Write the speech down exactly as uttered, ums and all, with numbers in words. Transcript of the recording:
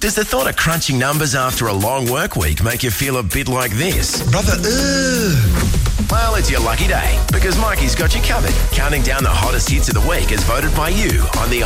Does the thought of crunching numbers after a long work week make you feel a bit like this? Brother, ugh. Well, it's your lucky day because Mikey's got you covered. Counting down the hottest hits of the week as voted by you on the